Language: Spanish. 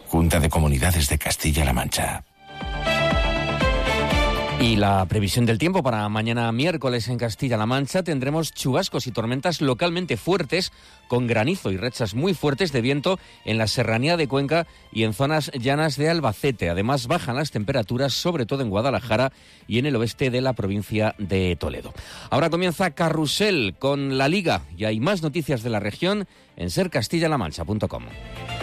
Junta de Comunidades de Castilla-La Mancha. Y la previsión del tiempo para mañana miércoles en Castilla-La Mancha: tendremos chubascos y tormentas localmente fuertes, con granizo y rachas muy fuertes de viento en la serranía de Cuenca y en zonas llanas de Albacete. Además, bajan las temperaturas, sobre todo en Guadalajara y en el oeste de la provincia de Toledo. Ahora comienza Carrusel con la Liga y hay más noticias de la región en sercastillalamancha.com.